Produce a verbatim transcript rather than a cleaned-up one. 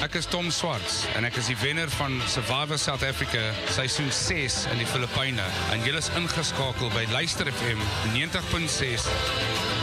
Ek is Tom Swarts en ek is die wenner van Survivor South Africa seisoen ses in die Filippyne. En julle is ingeskakel by Luister F M ninety punt ses